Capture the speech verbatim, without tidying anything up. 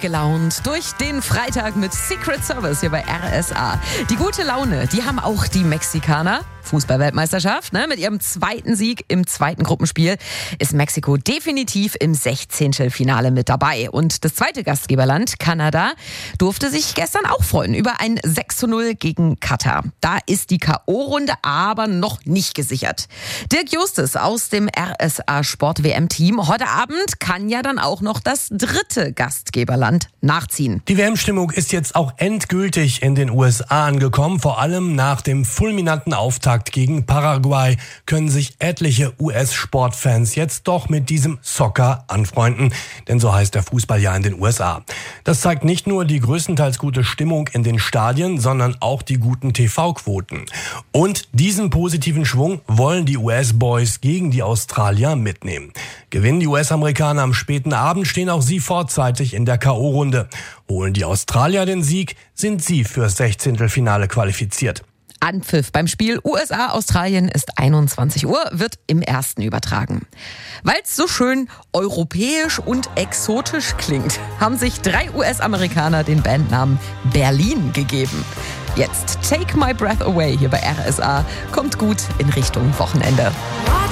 gelaunt durch den Freitag mit Secret Service hier bei R S A. Die gute Laune, die haben auch die Mexikaner. Fußball-Weltmeisterschaft, ne? Mit ihrem zweiten Sieg im zweiten Gruppenspiel ist Mexiko definitiv im Sechzehntelfinale mit dabei. Und das zweite Gastgeberland, Kanada, durfte sich gestern auch freuen über ein sechs zu null gegen Katar. Da ist die K O-Runde aber noch nicht gesichert. Dirk Justus aus dem R S A Sport-W M-Team. Heute Abend kann ja dann auch noch das dritte Gastgeberland nachziehen. Die W M-Stimmung ist jetzt auch endgültig in den U S A angekommen. Vor allem nach dem fulminanten Auftakt gegen Paraguay können sich etliche U S-Sportfans jetzt doch mit diesem Soccer anfreunden. Denn so heißt der Fußball ja in den U S A. Das zeigt nicht nur die größtenteils gute Stimmung in den Stadien, sondern auch die guten T V-Quoten. Und diesen positiven Schwung wollen die U S-Boys gegen die Australier mitnehmen. Gewinnen die U S-Amerikaner am späten Abend, stehen auch sie vorzeitig in der K O-Runde. Holen die Australier den Sieg, sind sie fürs Sechzehntelfinale qualifiziert. Anpfiff beim Spiel U S A-Australien ist einundzwanzig Uhr, wird im ersten übertragen. Weil es so schön europäisch und exotisch klingt, haben sich drei U S-Amerikaner den Bandnamen Berlin gegeben. Jetzt Take My Breath Away hier bei R S A kommt gut in Richtung Wochenende.